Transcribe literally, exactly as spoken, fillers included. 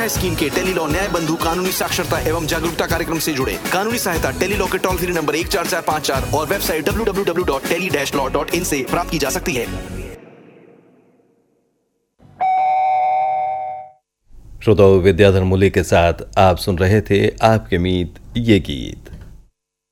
दिशा scheme के tele law न्याय बंधु कानूनी साक्षरता एवं जागरूकता कार्यक्रम से जुड़े। कानूनी सहायता टेली लॉ के टोल फ्री नंबर एक चार चार पाँच चार और website W W W dot tele dash law dot in से प्राप्त की जा सकती है। श्रोताओं, विद्याधर मूल्य के साथ आप सुन रहे थे आपके मीत ये गीत।